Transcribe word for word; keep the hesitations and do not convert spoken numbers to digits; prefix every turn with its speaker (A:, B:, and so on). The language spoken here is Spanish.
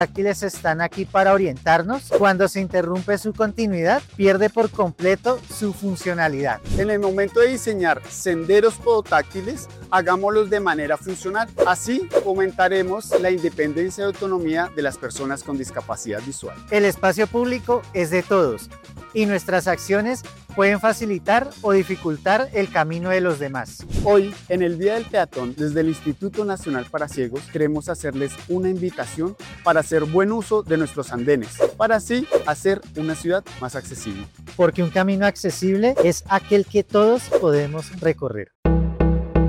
A: táctiles están aquí para orientarnos. Cuando se interrumpe su continuidad, pierde por completo su funcionalidad.
B: En el momento de diseñar senderos podotáctiles, hagámoslos de manera funcional. Así fomentaremos la independencia y autonomía de las personas con discapacidad visual.
A: El espacio público es de todos y nuestras acciones pueden facilitar o dificultar el camino de los demás.
B: Hoy, en el Día del Peatón, desde el Instituto Nacional para Ciegos, queremos hacerles una invitación para hacer buen uso de nuestros andenes, para así hacer una ciudad más accesible.
A: Porque un camino accesible es aquel que todos podemos recorrer.